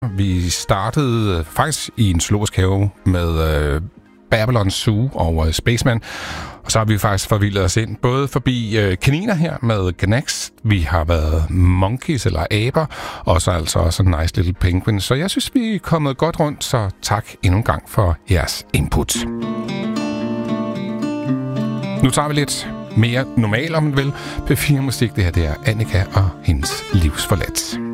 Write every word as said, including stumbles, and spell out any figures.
Vi startede faktisk i en zoologisk have med øh, Babylon Zoo og øh, Spaceman. Og så har vi faktisk forvildet os ind både forbi øh, kaniner her med Gnax. Vi har været monkeys eller aber. Og så altså også en nice little penguin. Så jeg synes, vi er kommet godt rundt. Så tak endnu en gang for jeres input. Nu tager vi lidt mere normal, om man vil. P fire Musik, det her det er Annika og hendes livsforladt.